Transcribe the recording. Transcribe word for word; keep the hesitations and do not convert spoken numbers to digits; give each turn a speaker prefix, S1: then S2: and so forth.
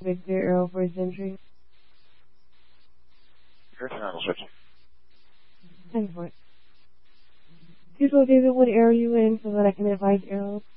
S1: Victor Arrow for his entry.
S2: Your turn, I'll switch.
S1: Thanks for it. Here's what David, what arrow you in so that I can advise Arrow.